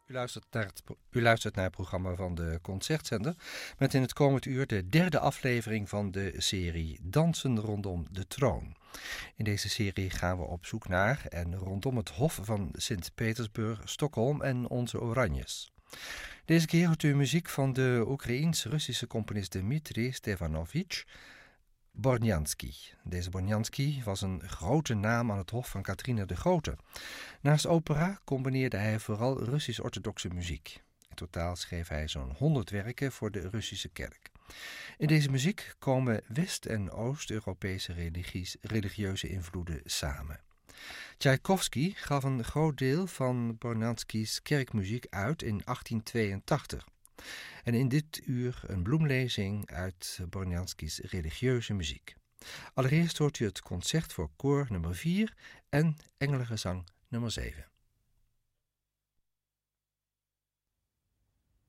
U luistert naar het programma van de Concertzender met in het komend uur de derde aflevering van de serie Dansen rondom de troon. In deze serie gaan we op zoek naar en rondom het Hof van Sint-Petersburg, Stockholm en onze Oranjes. Deze keer hoort u muziek van de Oekraïens-Russische componist Dmitri Stevanovich Borniansky. Deze Borniansky was een grote naam aan het hof van Catharina de Grote. Naast opera combineerde hij vooral Russisch-orthodoxe muziek. In totaal schreef hij zo'n 100 werken voor de Russische kerk. In deze muziek komen West- en Oost-Europese religieuze invloeden samen. Tchaikovsky gaf een groot deel van Borniansky's kerkmuziek uit in 1882. En in dit uur een bloemlezing uit Borniansky's religieuze muziek. Allereerst hoort u het concert voor koor nummer 4 en engelengezang nummer 7.